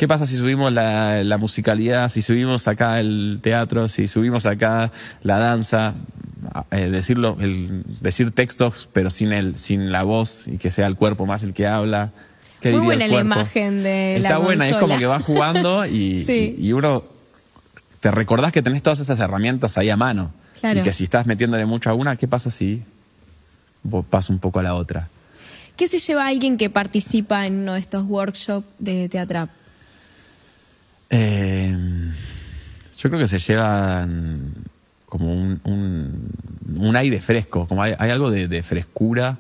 ¿qué pasa si subimos la musicalidad, si subimos acá el teatro, si subimos acá la danza? Decir textos, pero sin la voz y que sea el cuerpo más el que habla. Muy buena la imagen de la consola. Está buena, es como que vas jugando sí. y uno te recordás que tenés todas esas herramientas ahí a mano. Claro. Y que si estás metiéndole mucho a una, ¿qué pasa si vos pasas un poco a la otra? ¿Qué se lleva alguien que participa en uno de estos workshops de Teatrap? Yo creo que se llevan como un aire fresco, como hay algo de frescura.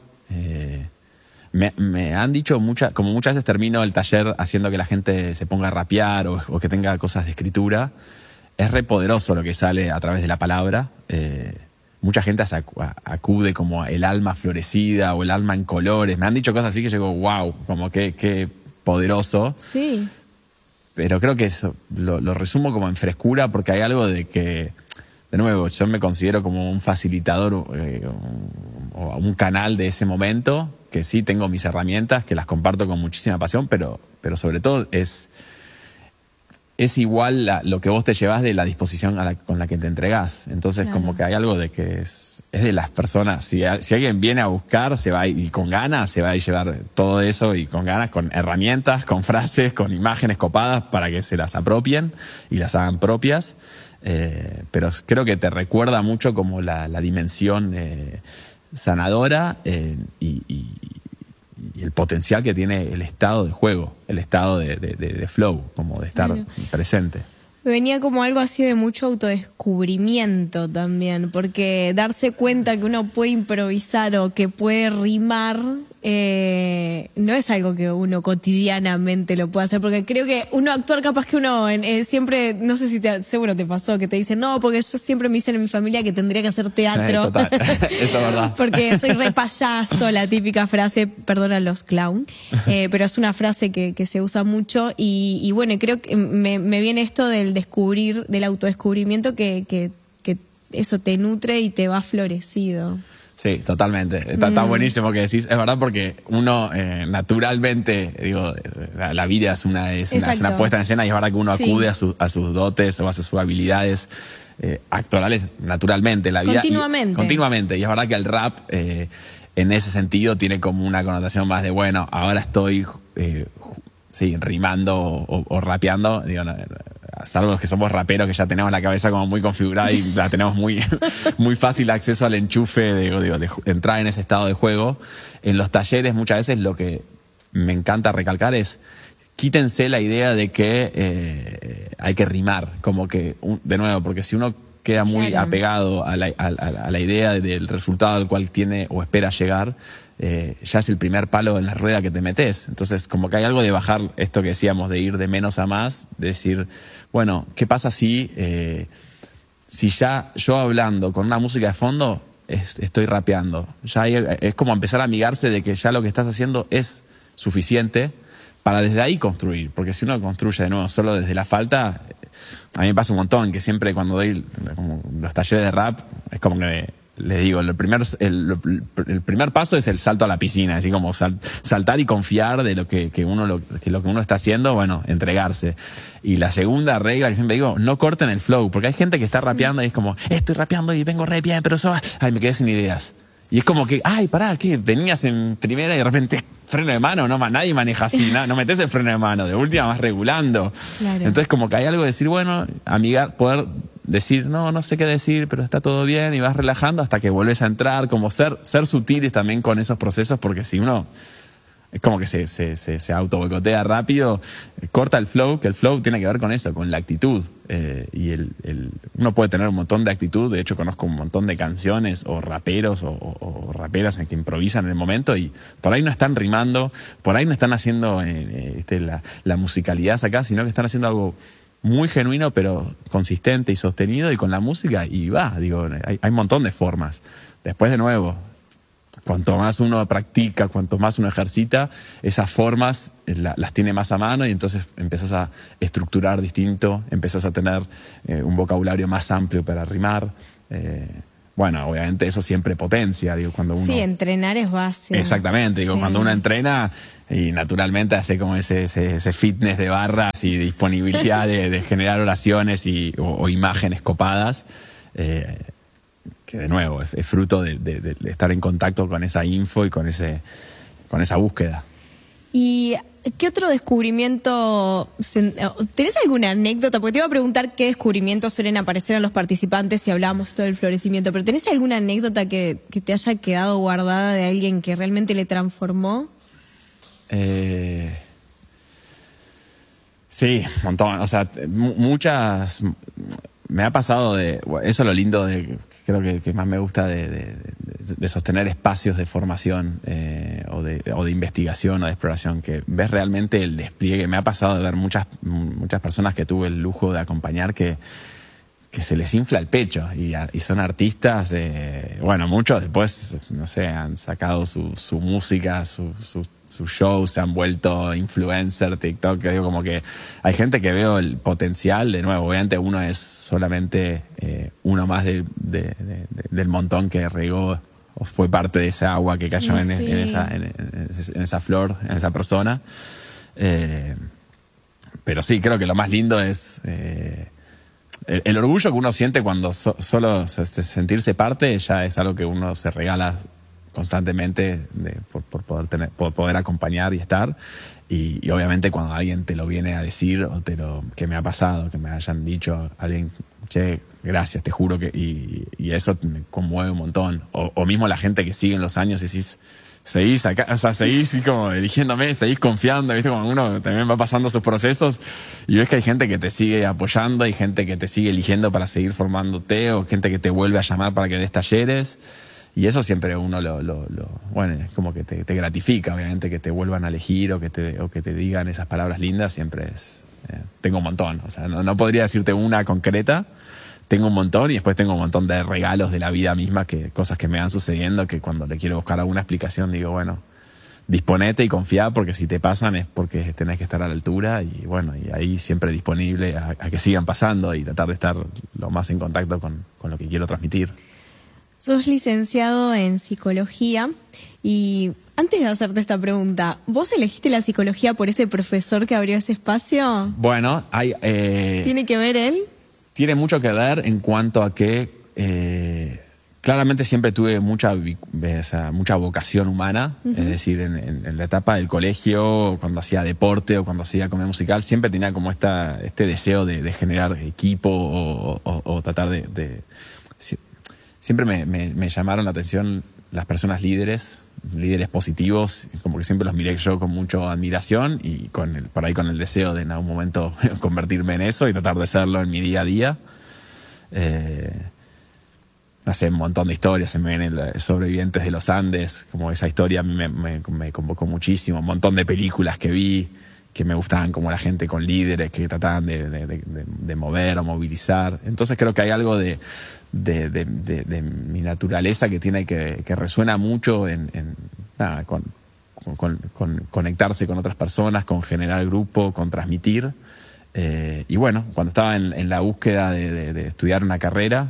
Me han dicho como muchas veces termino el taller haciendo que la gente se ponga a rapear o que tenga cosas de escritura. Es re poderoso lo que sale a través de la palabra. Mucha gente acude como el alma florecida o el alma en colores. Me han dicho cosas así que yo digo, wow, como que poderoso. Sí. Pero creo que eso lo resumo como en frescura porque hay algo de que, de nuevo, yo me considero como un facilitador o un canal de ese momento, que sí tengo mis herramientas, que las comparto con muchísima pasión, pero sobre todo es igual lo que vos te llevas de la disposición con la que te entregás. Entonces, claro, como que hay algo de que es de las personas. Si alguien viene a buscar, se va y con ganas se va a llevar todo eso y con ganas, con herramientas, con frases, con imágenes copadas para que se las apropien y las hagan propias. Pero creo que te recuerda mucho como la dimensión sanadora y el potencial que tiene el estado de juego, el estado de flow, como de estar presente. Venía como algo así de mucho autodescubrimiento también, porque darse cuenta que uno puede improvisar o que puede rimar no es algo que uno cotidianamente lo puede hacer, porque creo que uno actuar capaz que uno siempre, no sé si seguro te pasó, que te dicen, no, porque yo siempre me dicen en mi familia que tendría que hacer teatro. Total, eso es verdad. Porque soy re payaso, la típica frase, perdona los clown, pero es una frase que se usa mucho y bueno, creo que me viene esto del descubrir, del autodescubrimiento que eso te nutre y te va florecido. Sí, totalmente. Está buenísimo que decís. Es verdad porque uno naturalmente, digo, la vida es una puesta en escena y es verdad que uno acude a sus dotes o a sus habilidades actorales naturalmente. La vida continuamente. Y es verdad que el rap en ese sentido tiene como una connotación más de, bueno, ahora estoy rimando o rapeando. Digo, salvo los que somos raperos que ya tenemos la cabeza como muy configurada y la tenemos muy fácil acceso al enchufe de entrar en ese estado de juego. En los talleres muchas veces lo que me encanta recalcar es quítense la idea de que hay que rimar, como que, de nuevo, porque si uno queda muy apegado a la idea del resultado al cual tiene o espera llegar, ya es el primer palo en la rueda que te metes. Entonces, como que hay algo de bajar esto que decíamos, de ir de menos a más, de decir, bueno, ¿qué pasa si ya yo hablando con una música de fondo estoy rapeando? Ya es como empezar a amigarse de que ya lo que estás haciendo es suficiente para desde ahí construir, porque si uno construye de nuevo solo desde la falta, a mí me pasa un montón que siempre cuando doy como los talleres de rap es como que les digo, el primer paso es el salto a la piscina, así como saltar y confiar de lo que uno está haciendo, bueno, entregarse. Y la segunda regla que siempre digo, no corten el flow, porque hay gente que está rapeando y es como, estoy rapeando y vengo re bien, pero me quedé sin ideas. Y es como que, pará, ¿qué? Venías en primera y de repente freno de mano, nadie maneja así, no metes el freno de mano, de última vas regulando. Claro. Entonces como que hay algo de decir, bueno, poder decir, no sé qué decir, pero está todo bien, y vas relajando hasta que vuelves a entrar, como ser sutiles también con esos procesos, porque si uno es como que se auto boicotea rápido, corta el flow, que el flow tiene que ver con eso, con la actitud. Y uno puede tener un montón de actitud, de hecho conozco un montón de canciones o raperos o raperas en que improvisan en el momento y por ahí no están rimando, por ahí no están haciendo la musicalidad acá, sino que están haciendo algo muy genuino pero consistente y sostenido y con la música y hay un montón de formas. Después de nuevo, cuanto más uno practica, cuanto más uno ejercita, esas formas las tiene más a mano y entonces empezás a estructurar distinto, empezás a tener un vocabulario más amplio para rimar. bueno, obviamente eso siempre potencia, digo, cuando uno... Sí, entrenar es base. Exactamente, digo, Sí. cuando uno entrena y naturalmente hace como ese fitness de barras y disponibilidad de generar oraciones o imágenes copadas, que de nuevo es fruto de estar en contacto con esa info y con esa búsqueda. ¿Y qué otro descubrimiento? ¿Tenés alguna anécdota? Porque te iba a preguntar qué descubrimientos suelen aparecer en los participantes si hablábamos todo del florecimiento, pero ¿tenés alguna anécdota que te haya quedado guardada de alguien que realmente le transformó? Sí, un montón. O sea, muchas... Me ha pasado eso es lo lindo creo que más me gusta de sostener espacios de formación o de investigación o de exploración, que ves realmente el despliegue. Me ha pasado de ver muchas personas que tuve el lujo de acompañar que se les infla el pecho y son artistas, bueno, muchos después, no sé, han sacado su música, sus shows, se han vuelto influencer, TikTok, que digo, como que hay gente que veo el potencial. De nuevo, obviamente uno es solamente uno más del montón que regó o fue parte de esa agua que cayó en esa flor, en esa persona. Pero sí, creo que lo más lindo es el orgullo que uno siente cuando solo sentirse parte ya es algo que uno se regala constantemente por poder acompañar y estar. Y obviamente cuando alguien te lo viene a decir o que me ha pasado, que me hayan dicho alguien, che, gracias, te juro que... Y eso me conmueve un montón. O mismo la gente que sigue en los años y decís, seguís acá, o sea, seguís como eligiéndome, seguís confiando, ¿viste? Como uno también va pasando sus procesos y ves que hay gente que te sigue apoyando, hay gente que te sigue eligiendo para seguir formándote, o gente que te vuelve a llamar para que des talleres. Y eso siempre uno bueno, es como que te gratifica, obviamente, que te vuelvan a elegir o que te digan esas palabras lindas. Siempre es... tengo un montón, o sea, no podría decirte una concreta. Tengo un montón y después tengo un montón de regalos de la vida misma, cosas que me van sucediendo, que cuando le quiero buscar alguna explicación digo, bueno, disponete y confía, porque si te pasan es porque tenés que estar a la altura. Y bueno, y ahí siempre disponible a que sigan pasando y tratar de estar lo más en contacto con lo que quiero transmitir. Sos licenciado en psicología y antes de hacerte esta pregunta, ¿vos elegiste la psicología por ese profesor que abrió ese espacio? Bueno, ¿Tiene que ver él? Tiene mucho que ver en cuanto a que claramente siempre tuve mucha vocación humana. Uh-huh. Es decir, en la etapa del colegio, cuando hacía deporte o cuando hacía comedia musical, siempre tenía como este deseo de generar equipo o tratar siempre me llamaron la atención las personas líderes positivos, como que siempre los miré yo con mucha admiración y por ahí con el deseo de en algún momento convertirme en eso y tratar de serlo en mi día a día. Hace un montón de historias, se me vienen Sobrevivientes de los Andes, como esa historia me convocó muchísimo. Un montón de películas que vi que me gustaban, como la gente con líderes que trataban de mover o movilizar. Entonces creo que hay algo de mi naturaleza que tiene que resuena mucho con conectarse con otras personas, con generar grupo, con transmitir. Y bueno, cuando estaba en la búsqueda de estudiar una carrera,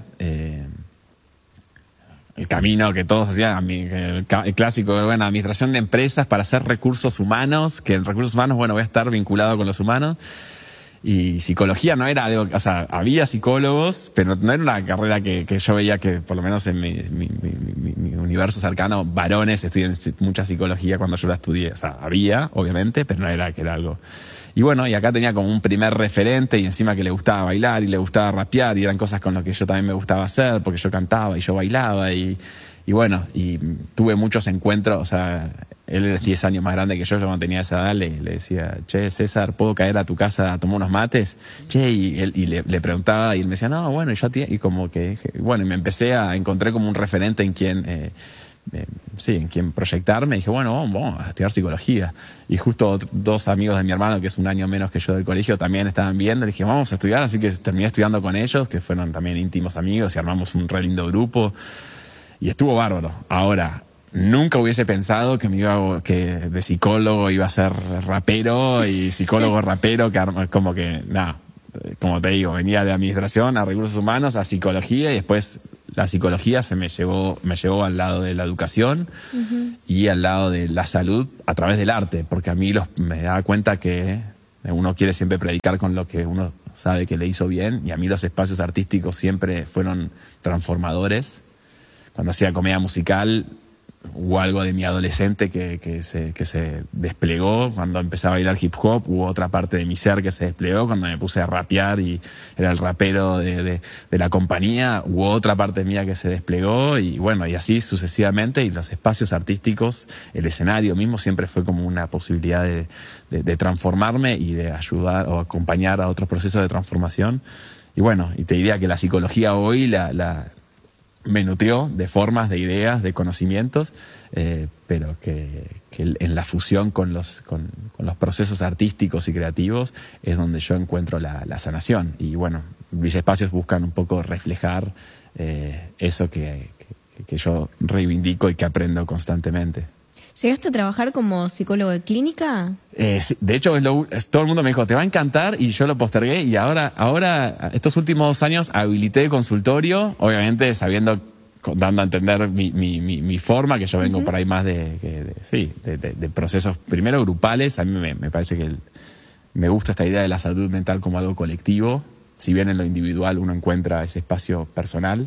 el camino que todos hacían, el clásico, bueno, administración de empresas para hacer recursos humanos, que en recursos humanos, bueno, voy a estar vinculado con los humanos. Y psicología no era algo, o sea, había psicólogos, pero no era una carrera que yo veía que, por lo menos en mi universo cercano, varones estudian mucha psicología cuando yo la estudié. O sea, había, obviamente, pero no era que era algo. Y bueno, y acá tenía como un primer referente, y encima que le gustaba bailar y le gustaba rapear, y eran cosas con las que yo también me gustaba hacer, porque yo cantaba y yo bailaba, y bueno, y tuve muchos encuentros. O sea, él era 10 años más grande que yo cuando tenía esa edad, le decía, che, César, ¿puedo caer a tu casa a tomar unos mates? Che, y le preguntaba, y él me decía, no, bueno, y como que, bueno, y me encontré como un referente en quien, en quien proyectarme. Y dije, bueno, vamos a estudiar psicología. Y justo dos amigos de mi hermano, que es un año menos que yo del colegio, también estaban viendo. Le dije, vamos a estudiar, así que terminé estudiando con ellos, que fueron también íntimos amigos, y armamos un re lindo grupo. Y estuvo bárbaro. Ahora, nunca hubiese pensado que de psicólogo iba a ser rapero, y psicólogo rapero, como te digo, venía de administración a recursos humanos a psicología, y después la psicología me llevó al lado de la educación y al lado de la salud a través del arte, porque a mí me daba cuenta que uno quiere siempre predicar con lo que uno sabe que le hizo bien, y a mí los espacios artísticos siempre fueron transformadores. Cuando hacía comedia musical, hubo algo de mi adolescente que se desplegó. Cuando empecé a bailar hip hop, hubo otra parte de mi ser que se desplegó. Cuando me puse a rapear y era el rapero de la compañía, hubo otra parte mía que se desplegó, y bueno, y así sucesivamente. Y los espacios artísticos, el escenario mismo, siempre fue como una posibilidad de transformarme y de ayudar o acompañar a otros procesos de transformación. Y bueno, y te diría que la psicología hoy me nutrió de formas, de ideas, de conocimientos, pero que en la fusión con los procesos artísticos y creativos es donde yo encuentro la sanación. Y bueno, mis espacios buscan un poco reflejar eso que yo reivindico y que aprendo constantemente. ¿Llegaste a trabajar como psicólogo de clínica? Sí, de hecho, todo el mundo me dijo, te va a encantar, y yo lo postergué, y ahora estos últimos 2 años habilité consultorio, obviamente dando a entender mi forma, que yo vengo por ahí más de procesos primero grupales. A mí me parece que me gusta esta idea de la salud mental como algo colectivo. Si bien en lo individual uno encuentra ese espacio personal,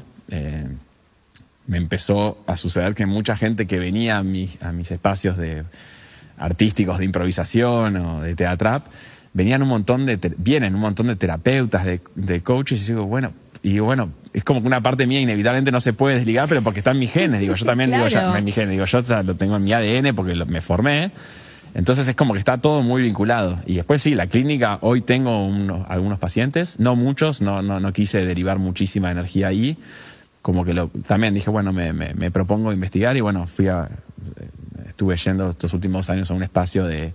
me empezó a suceder que mucha gente que venía a mis espacios artísticos de improvisación o de teatrap, vienen un montón de terapeutas, de coaches, y digo, bueno, es como que una parte mía inevitablemente no se puede desligar, pero porque está en mis genes. Digo, yo también Claro. en mis genes, yo lo tengo en mi ADN porque me formé. Entonces es como que está todo muy vinculado. Y después sí, la clínica, hoy tengo algunos pacientes, no muchos, no quise derivar muchísima energía ahí. Como que también dije, bueno, me propongo investigar, y bueno, estuve yendo estos últimos años a un espacio de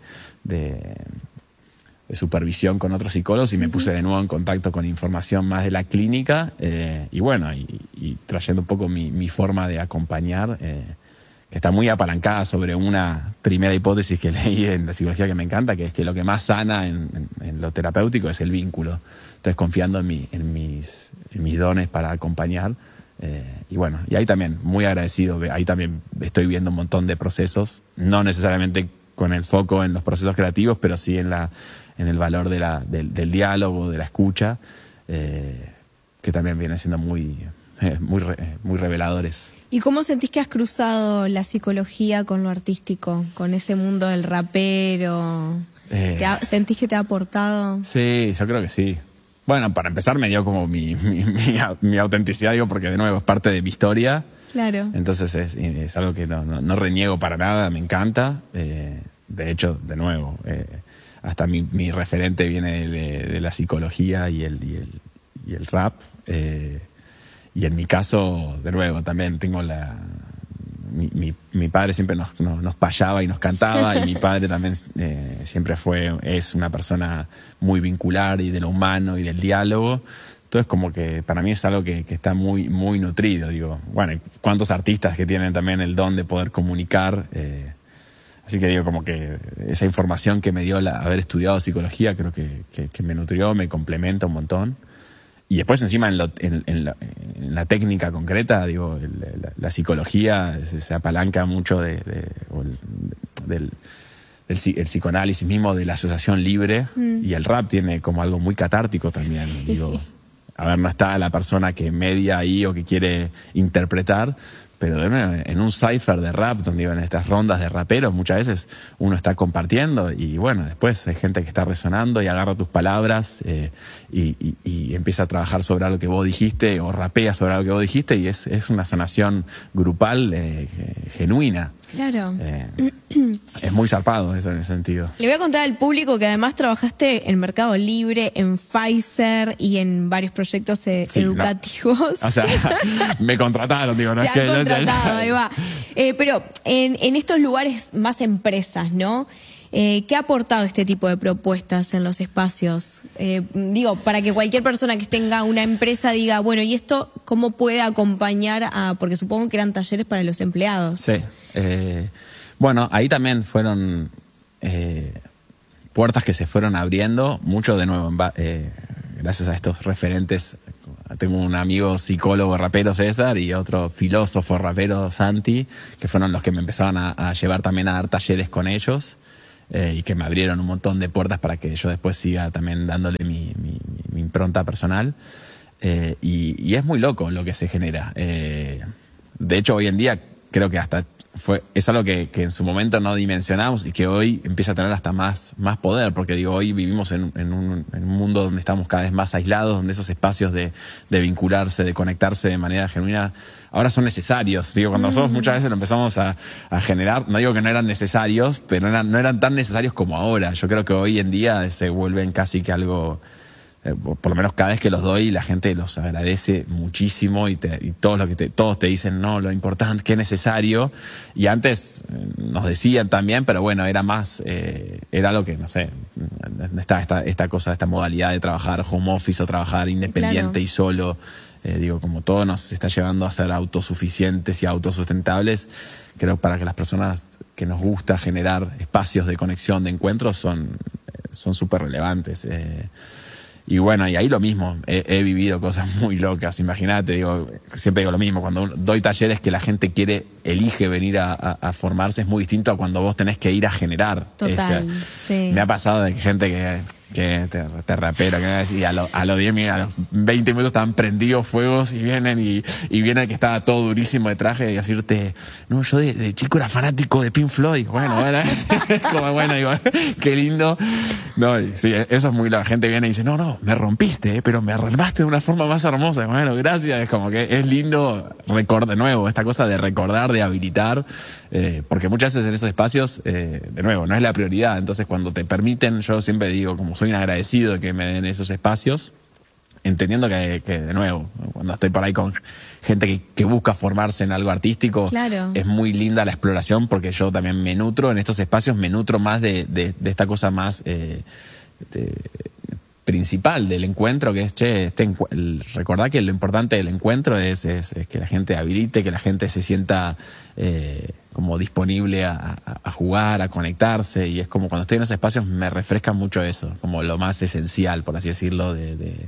supervisión con otros psicólogos, y me puse de nuevo en contacto con información más de la clínica, y bueno, y trayendo un poco mi forma de acompañar, que está muy apalancada sobre una primera hipótesis que leí en la psicología que me encanta, que es que lo que más sana en lo terapéutico es el vínculo. Entonces, confiando en mis dones para acompañar. Y bueno, y ahí también, muy agradecido, ahí también estoy viendo un montón de procesos, no necesariamente con el foco en los procesos creativos, pero sí en el valor del diálogo, de la escucha, que también vienen siendo muy reveladores. ¿Y cómo sentís que has cruzado la psicología con lo artístico, con ese mundo del rapero? ¿Sentís que te ha aportado? Sí, yo creo que sí. Bueno, para empezar me dio como mi autenticidad, digo, porque de nuevo es parte de mi historia. Claro. Entonces es algo que no reniego para nada, me encanta. De hecho, de nuevo, hasta mi referente viene de la psicología y el rap. Y en mi caso, de nuevo, también tengo mi padre siempre nos payaba y nos cantaba, y mi padre también siempre es una persona muy vincular y de lo humano y del diálogo. Entonces, como que para mí es algo que está muy, muy nutrido. Digo, bueno, cuántos artistas que tienen también el don de poder comunicar. Así que digo, como que esa información que me dio haber estudiado psicología, creo que me nutrió, me complementa un montón. Y después encima en la técnica concreta, digo, la psicología se apalanca mucho del psicoanálisis mismo, de la asociación libre, y el rap tiene como algo muy catártico también. Digo, a ver, no está la persona que media ahí o que quiere interpretar, pero en un cipher de rap, donde en estas rondas de raperos, muchas veces uno está compartiendo, y bueno, después hay gente que está resonando y agarra tus palabras y empieza a trabajar sobre algo que vos dijiste, o rapea sobre algo que vos dijiste, y es una sanación grupal genuina. Claro. Es muy zarpado eso en ese sentido. Le voy a contar al público que además trabajaste en Mercado Libre, en Pfizer y en varios proyectos educativos. O sea, me contrataron, digo, no Te es que... han contratado, ahí va. Pero en estos lugares más empresas, ¿no? ¿Qué ha aportado este tipo de propuestas en los espacios? Digo, para que cualquier persona que tenga una empresa diga, bueno, ¿y esto cómo puede acompañar a...? Porque supongo que eran talleres para los empleados. Sí. Bueno, ahí también fueron puertas que se fueron abriendo, mucho de nuevo, gracias a estos referentes tengo un amigo psicólogo rapero, César, y otro filósofo rapero, Santi, que fueron los que me empezaron a llevar también a dar talleres con ellos, y que me abrieron un montón de puertas para que yo después siga también dándole mi impronta personal. Y es muy loco lo que se genera. De hecho, hoy en día creo que hasta es algo que en su momento no dimensionamos y que hoy empieza a tener hasta más poder, porque digo, hoy vivimos en un mundo donde estamos cada vez más aislados, donde esos espacios de vincularse, de conectarse de manera genuina, ahora son necesarios. Digo, cuando nosotros muchas veces lo empezamos a generar, no digo que no eran necesarios, pero no eran tan necesarios como ahora. Yo creo que hoy en día se vuelven casi que algo... por lo menos cada vez que los doy, la gente los agradece muchísimo y todos te dicen, no, lo importante, que es necesario. Y antes nos decían también, pero bueno, era más, era lo que, no sé, esta cosa, esta modalidad de trabajar home office o trabajar independiente, claro, y solo. Digo, como todo nos está llevando a ser autosuficientes y autosustentables, creo que para que las personas que nos gusta generar espacios de conexión, de encuentros, son súper relevantes. Y bueno, y ahí lo mismo, he vivido cosas muy locas, imagínate, digo, siempre digo lo mismo, cuando doy talleres que la gente elige venir a formarse, es muy distinto a cuando vos tenés que ir a generar. Total, sí. Me ha pasado de gente que te rapero, y a los 10 minutos, a los 20 minutos estaban prendidos fuegos y vienen y viene el que estaba todo durísimo de traje y decirte, no, yo de chico era fanático de Pink Floyd. Bueno, era como bueno, digo, qué lindo. No, sí, eso es muy, la gente viene y dice, no, me rompiste, pero me arreglaste de una forma más hermosa. Bueno, gracias. Es como que es lindo de nuevo, esta cosa de recordar, de habilitar, porque muchas veces en esos espacios, de nuevo, no es la prioridad. Entonces, cuando te permiten, yo siempre digo, como soy un agradecido de que me den esos espacios, entendiendo que de nuevo, cuando estoy por ahí con gente que busca formarse en algo artístico, claro, es muy linda la exploración, porque yo también me nutro en estos espacios, me nutro más de esta cosa más principal del encuentro, que es, recordar que lo importante del encuentro es que la gente habilite, que la gente se sienta como disponible a jugar, a conectarse, y es como cuando estoy en esos espacios me refresca mucho eso, como lo más esencial, por así decirlo, de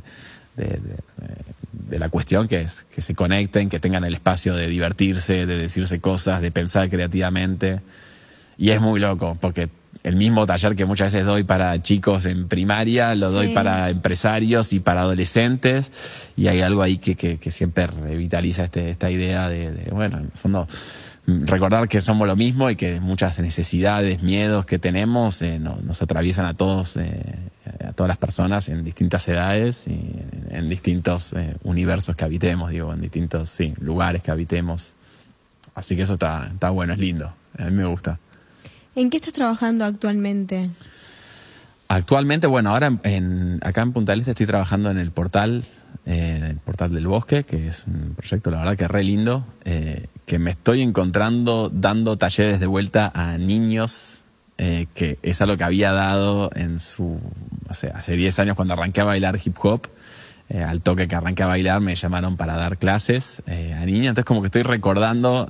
la cuestión, que es que se conecten, que tengan el espacio de divertirse, de decirse cosas, de pensar creativamente. Y es muy loco, porque el mismo taller que muchas veces doy para chicos en primaria, lo doy para empresarios y para adolescentes, y hay algo ahí que siempre revitaliza esta idea de, bueno, en el fondo, recordar que somos lo mismo y que muchas necesidades, miedos que tenemos nos atraviesan a todos, a todas las personas en distintas edades y en distintos universos que habitemos, digo, en distintos lugares que habitemos. Así que eso está bueno, es lindo, a mí me gusta. ¿En qué estás trabajando actualmente? Actualmente, bueno, ahora acá en Punta del Este estoy trabajando en el portal del Bosque, que es un proyecto, la verdad, que es re lindo, que me estoy encontrando dando talleres de vuelta a niños, que es algo que había dado hace 10 años cuando arranqué a bailar hip hop. Al toque que arranqué a bailar me llamaron para dar clases a niños, entonces como que estoy recordando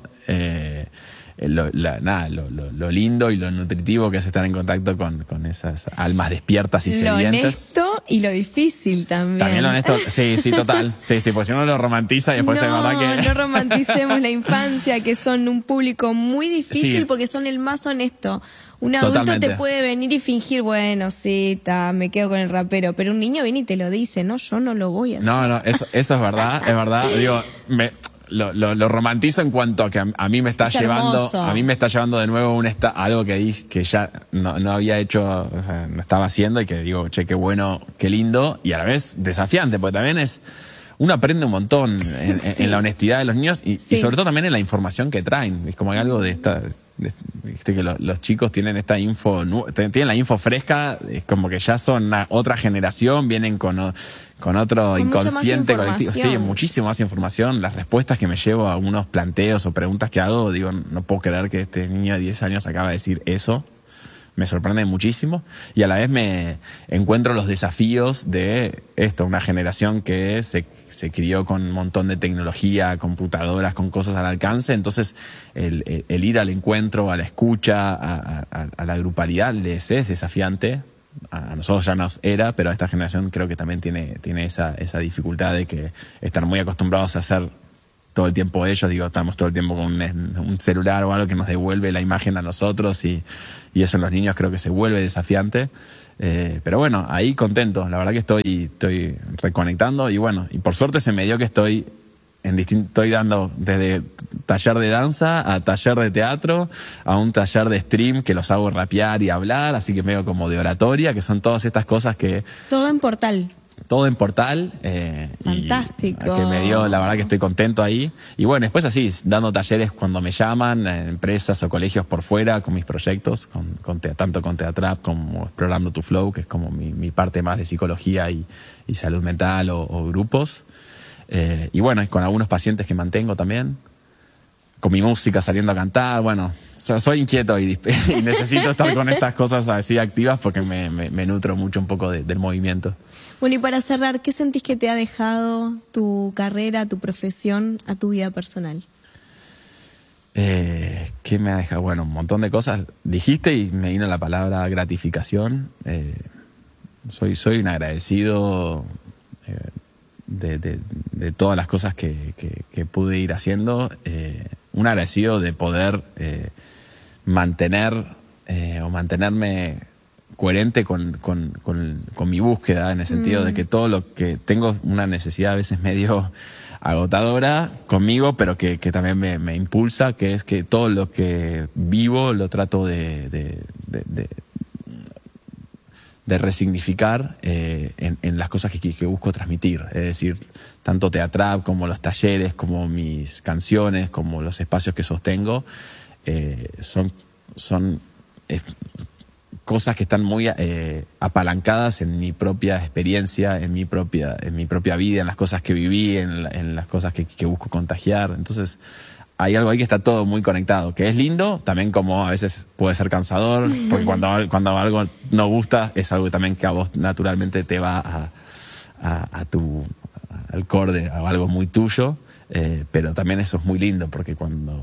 lo lindo y lo nutritivo que es estar en contacto con esas almas despiertas y sedientas. Lo honesto y lo difícil también. También lo honesto, sí, total. Sí, porque si uno lo romantiza y después es verdad que... No romanticemos la infancia, que son un público muy difícil, porque son el más honesto. Un adulto Totalmente. Te puede venir y fingir, bueno, sí, me quedo con el rapero, pero un niño viene y te lo dice, no, yo no lo voy a hacer. No, eso es verdad, es verdad. Digo, lo romantizo en cuanto a que a mí me está llevando de nuevo algo que ya no había hecho, o sea, no estaba haciendo, y que digo, che, qué bueno, qué lindo, y a la vez desafiante, porque también uno aprende un montón en la honestidad de los niños y sobre todo también en la información que traen. Es como hay algo viste que los chicos tienen esta tienen la info fresca, es como que ya son otra generación, vienen con otro inconsciente colectivo. Sí, muchísimo más información. Las respuestas que me llevo a algunos planteos o preguntas que hago, digo, no puedo creer que este niño de 10 años acaba de decir eso. Me sorprende muchísimo, y a la vez me encuentro los desafíos de una generación que se crió con un montón de tecnología, computadoras, con cosas al alcance. Entonces el ir al encuentro, a la escucha, a la grupalidad es desafiante, a nosotros ya nos era, pero a esta generación creo que también tiene esa dificultad de que están muy acostumbrados a hacer todo el tiempo ellos. Digo, estamos todo el tiempo con un celular o algo que nos devuelve la imagen a nosotros y eso en los niños creo que se vuelve desafiante. Pero bueno, ahí contento. La verdad que estoy reconectando y bueno, y por suerte se me dio que estoy dando desde taller de danza a taller de teatro a un taller de stream que los hago rapear y hablar, así que medio como de oratoria, que son todas estas cosas que... Todo en Portal. Todo en Portal. Fantástico. Que me dio, la verdad que estoy contento ahí. Y bueno, después así, dando talleres cuando me llaman, en empresas o colegios por fuera, con mis proyectos, tanto con Teatrap como Explorando tu Flow, que es como mi parte más de psicología y salud mental o grupos. Y bueno, con algunos pacientes que mantengo también. Con mi música saliendo a cantar. Bueno, soy inquieto y necesito estar con estas cosas así activas porque me nutro mucho un poco del movimiento. Bueno, y para cerrar, ¿qué sentís que te ha dejado tu carrera, tu profesión, a tu vida personal? ¿Qué me ha dejado? Bueno, un montón de cosas. Dijiste y me vino la palabra gratificación. Soy un agradecido de todas las cosas que pude ir haciendo. Un agradecido de poder mantenerme coherente con mi búsqueda, en el sentido de que todo lo que tengo, una necesidad a veces medio agotadora conmigo, pero que también me impulsa, que es que todo lo que vivo lo trato de resignificar en las cosas que busco transmitir. Es decir, tanto Teatrap como los talleres, como mis canciones, como los espacios que sostengo, son cosas que están muy apalancadas en mi propia experiencia, en mi propia vida, en las cosas que viví, en las cosas que busco contagiar. Entonces, hay algo ahí que está todo muy conectado, que es lindo, también como a veces puede ser cansador, porque cuando algo no gusta, es algo también que a vos naturalmente te va al core a algo muy tuyo, pero también eso es muy lindo, porque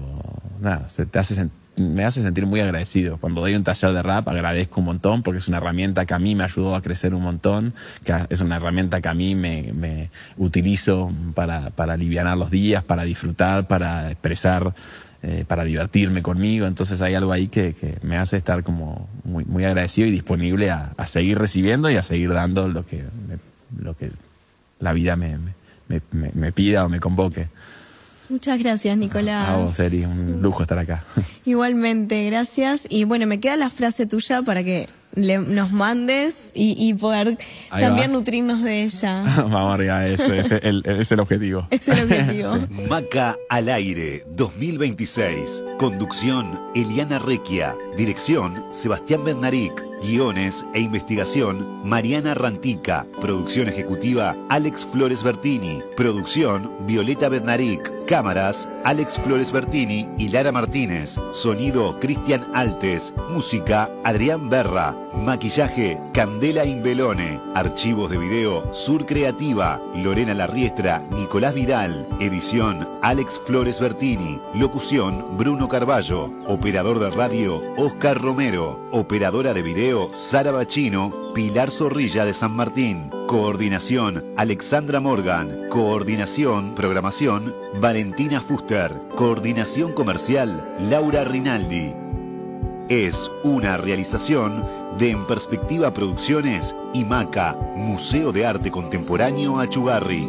me hace sentir muy agradecido. Cuando doy un taller de rap agradezco un montón, porque es una herramienta que a mí me ayudó a crecer un montón, que es una herramienta que a mí me utilizo para alivianar los días, para disfrutar, para expresar, para divertirme conmigo. Entonces hay algo ahí que me hace estar como muy, muy agradecido y disponible a seguir recibiendo y a seguir dando lo que la vida me pida o me convoque. Muchas gracias, Nicolás. A vos, Eri, un lujo estar acá. Igualmente, gracias. Y bueno, me queda la frase tuya para que nos mandes y poder ahí también va. nutrirnos de ella. Vamos arriba, ese es el objetivo. Es el objetivo. Sí. Maca al aire 2026. Conducción Eliana Recchia. Dirección Sebastián Bednaric. Guiones e investigación Mariana Rantica. Producción ejecutiva Alex Flores Bertini. Producción Violeta Bednaric. Cámaras Alex Flores Bertini y Lara Martínez. Sonido Cristian Altes. Música Adrián Berra. Maquillaje Candela Imbelone. Archivos de video Sur Creativa. Lorena Larriestra, Nicolás Vidal. Edición Alex Flores Bertini. Locución Bruno Carballo. Operador de radio Oscar Romero. Operadora de video Sara Bachino. Pilar Zorrilla de San Martín. Coordinación Alexandra Morgan. Coordinación Programación Valentina Fuster. Coordinación Comercial Laura Rinaldi. Es una realización de En Perspectiva Producciones y Maca, Museo de Arte Contemporáneo Achugarri.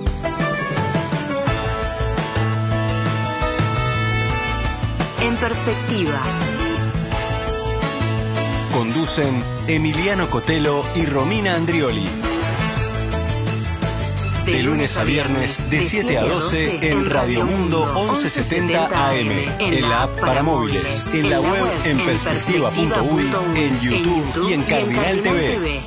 En Perspectiva. Conducen Emiliano Cotelo y Romina Andrioli. De lunes a viernes, de 7 a 12, en Radio Mundo 1170 AM, en la app para móviles, en la web en perspectiva.uy, en YouTube y en Cardinal TV.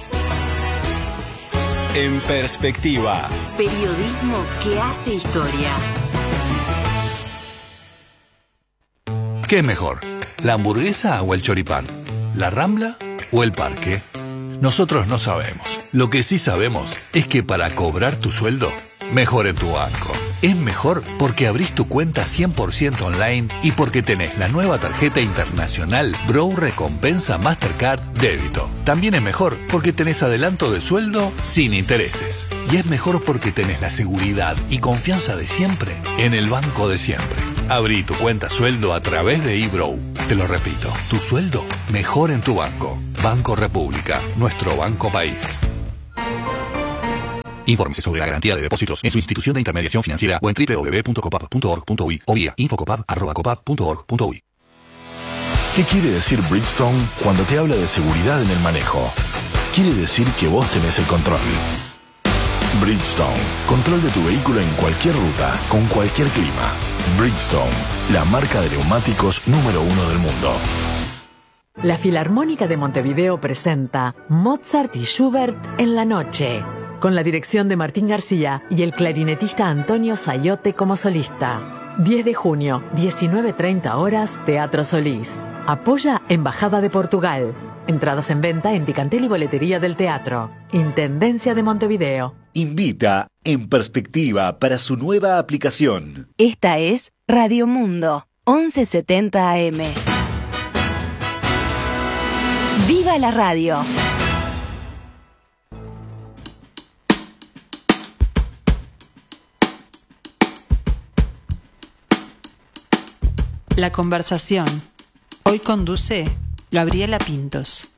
En Perspectiva. Periodismo que hace historia. ¿Qué es mejor? ¿La hamburguesa o el choripán? ¿La Rambla o el parque? Nosotros no sabemos. Lo que sí sabemos es que para cobrar tu sueldo, mejor en tu banco. Es mejor porque abrís tu cuenta 100% online y porque tenés la nueva tarjeta internacional Bro Recompensa Mastercard Débito. También es mejor porque tenés adelanto de sueldo sin intereses. Y es mejor porque tenés la seguridad y confianza de siempre en el banco de siempre. Abrí tu cuenta sueldo a través de eBrow. Te lo repito, tu sueldo mejor en tu banco. Banco República, nuestro banco país. Infórmese sobre la garantía de depósitos en su institución de intermediación financiera o en www.copap.org.uy o vía infocopap@copap.org.uy. ¿Qué quiere decir Bridgestone cuando te habla de seguridad en el manejo? Quiere decir que vos tenés el control. Bridgestone, control de tu vehículo en cualquier ruta, con cualquier clima. Bridgestone, la marca de neumáticos número 1 del mundo. La Filarmónica de Montevideo presenta Mozart y Schubert en la noche, con la dirección de Martín García y el clarinetista Antonio Sayote como solista. 10 de junio, 19:30 horas, Teatro Solís. Apoya Embajada de Portugal. Entradas en venta en Ticantel y Boletería del Teatro. Intendencia de Montevideo. Invita En Perspectiva para su nueva aplicación. Esta es Radio Mundo, 1170 AM. ¡Viva la radio! La conversación. Hoy conduce Gabriela Pintos.